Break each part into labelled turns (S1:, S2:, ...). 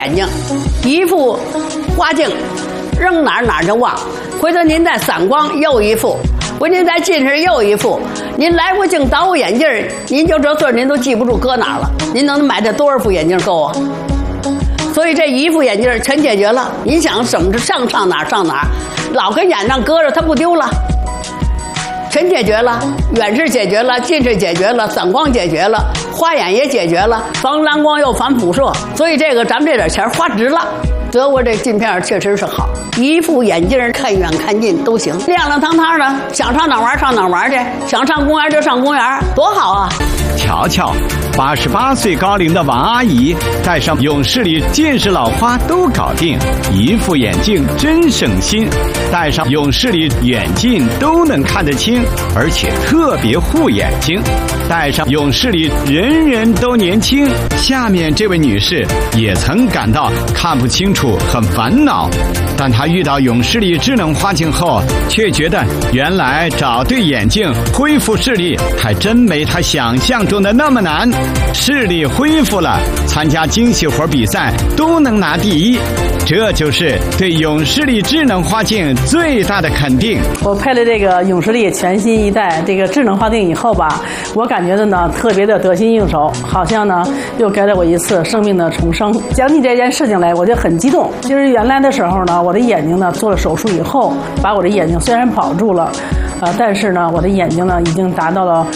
S1: 眼睛，一副花镜，扔哪儿就忘。回头您再散光又一副，回您再近视又一副，您来回镜倒眼镜，您就这岁您都记不住搁哪儿了。您能买这多少副眼镜够啊？所以这一副眼镜全解决了。您想省着上哪儿上哪儿，老跟眼上搁着它不丢了。全解决了，远视解决了，近视解决了，散光解决了，花眼也解决了，防蓝光又防辐射，所以这个咱们这点钱花值了。德国这镜片确实是好，一副眼镜看远看近都行，亮亮堂堂的，想上哪玩上哪玩去，想上公园就上公园，多好啊！
S2: 瞧瞧，88岁高龄的王阿姨戴上永视里近视老花都搞定，一副眼镜真省心，戴上永视里远近都能看得清，而且特别护眼睛。戴上永视里人人都年轻。下面这位女士也曾感到看不清楚很烦恼，但她遇到永视里智能花镜后，却觉得原来找对眼镜恢复视力还真没她想象中的那么难。视力恢复了，参加精细活比赛都能拿第一，这就是对永视力智能花镜最大的肯定。
S3: 我配了这个永视力全新一代这个智能花镜以后吧，我感觉的呢特别的得心应手，好像呢又给了我一次生命的重生。讲起这件事情来，我就很激动。其实原来的时候呢，我的眼睛呢做了手术以后，把我的眼睛虽然保住了。但是呢，我的眼睛呢已经达到了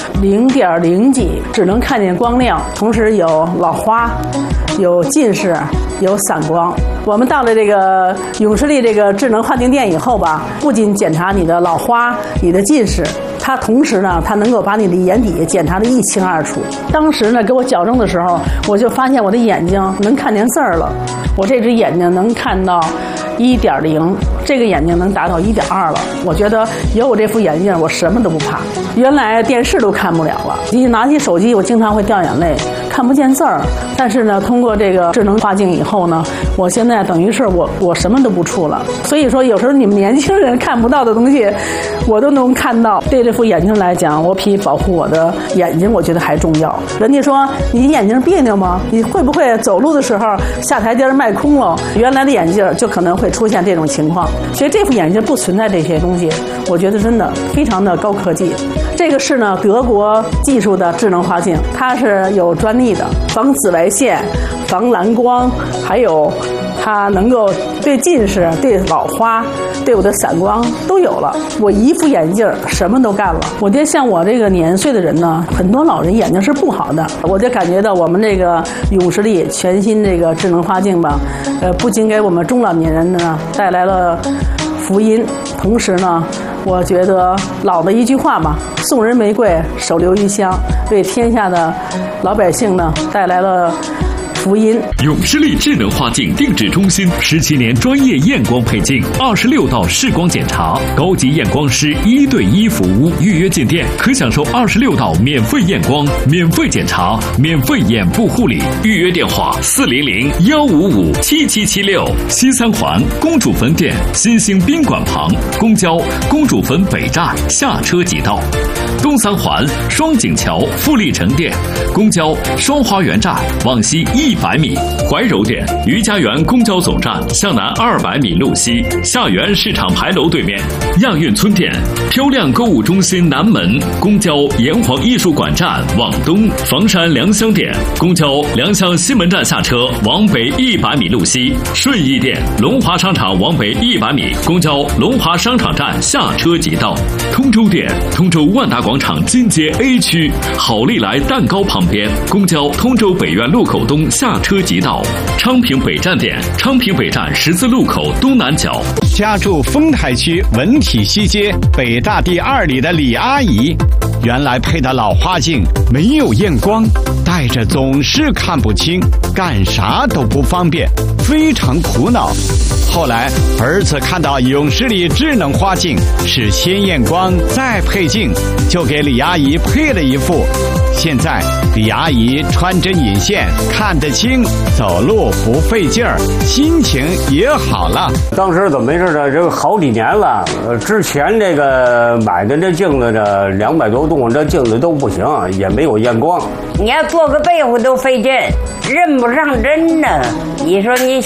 S3: 0.0几，只能看见光亮，同时有老花，有近视，有散光。我们到了这个永视力这个智能花镜店以后吧，不仅检查你的老花、你的近视，它同时呢，它能够把你的眼底检查得一清二楚。当时呢，给我矫正的时候，我就发现我的眼睛能看见字儿了，我这只眼睛能看到1.0，这个眼睛能达到1.2了。我觉得有我这副眼镜，我什么都不怕。原来电视都看不了了，一拿起手机，我经常会掉眼泪，看不见字儿。但是呢，通过这个智能花镜以后呢，我现在等于是我什么都不触了。所以说，有时候你们年轻人看不到的东西，我都能看到。对这副眼镜来讲，我比保护我的眼睛，我觉得还重要。人家说你眼睛别扭吗？你会不会走路的时候下台阶迈空了？原来的眼镜就可能会出现这种情况。其实这副眼镜不存在这些东西，我觉得真的非常的高科技。这个是呢德国技术的智能花镜，它是有专利的，防紫外线、防蓝光，还有它能够对近视、对老花、对我的散光都有了。我一副眼镜什么都干了。我觉得像我这个年岁的人呢，很多老人眼睛是不好的，我就感觉到我们这个永视力全新这个智能花镜吧，不仅给我们中老年人呢带来了福音，同时呢，我觉得老的一句话嘛，送人玫瑰，手留余香，为天下的老百姓呢带来了福音。
S4: 永视力智能花镜定制中心17年专业验光配镜，26道视光检查，高级验光师1对1服务。预约进店可享受26道免费验光、免费检查、免费眼部护理。预约电话400-155-7776。西三环公主坟店新兴宾馆旁，公交公主坟北站下车即到。东三环双井桥富力城店，公交双花园站往西100米。怀柔店余家园公交总站向南200米路西，下园市场牌楼对面。亚运村店漂亮购物中心南门，公交炎黄艺术馆站往东。房山良乡店公交良乡西门站下车往北100米路西。顺义店龙华商场往北100米，公交龙华商场站下车即到。通州店通州万达广场金街 A 区好利来蛋糕旁边，公交通州北苑路口东下车即到。昌平北站店昌平北站十字路口东南角。
S2: 家住丰台区文体西街北大第2里的李阿姨，原来配的老花镜没有验光，戴着总是看不清，干啥都不方便，非常苦恼。 后来儿子看到泳池里智能花镜是先验光再配镜，就给李阿姨配了一副。现在李阿姨穿针引线看得清，走路不费劲儿，心情也好了。
S5: 当时怎么回事呢？这个好几年了，之前这个买的这镜子这200多度，这镜子都不行，也没有验光。
S6: 你要做个被子都费劲，认不上针呢。你说你